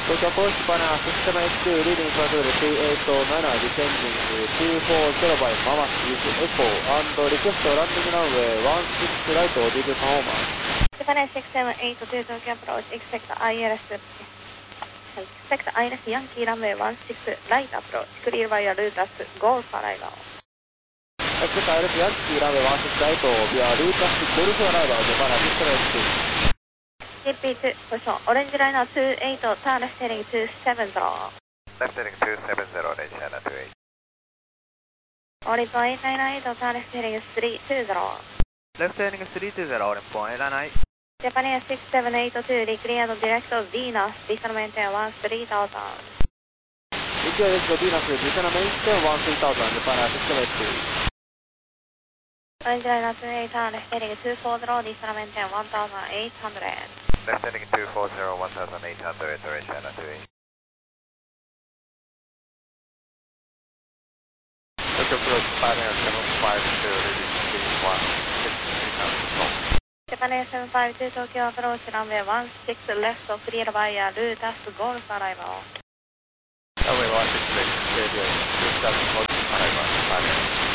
Tokyo Approach Japan, System 82, leading control 389, descending 240 by Mama with Echo, and request landing runway 16 right, due to performance. Japan 678 Tokyo Approach, expect ILS Yankee runway 16 right approach, clear via Lutas, Golf arrival. Expect ILS Yankee runway 16 right via Lutas, Golf arrival, Japan 678. Repeat, position, orange liner 28, turn left heading 270. Left heading 270, orange liner 28. Orange 898, turn left heading 320. Left heading 320, orange 898. Japan 6782, declared direct Venus, descent maintain 13,000. Declared Venus, descent maintain 13,000, Japan 672. Orange liner 28, turn left heading 240, descent maintain 1,800. Left heading 240, 1,800, orange liner 28. Tokyo Approach, Japan 752, leading speed 163,000. Japan 752, Tokyo Approach, runway 16 left, clear via Lutas, Golf arrival. Runway 16 left, clear via Lutas, Golf arrival, Japan.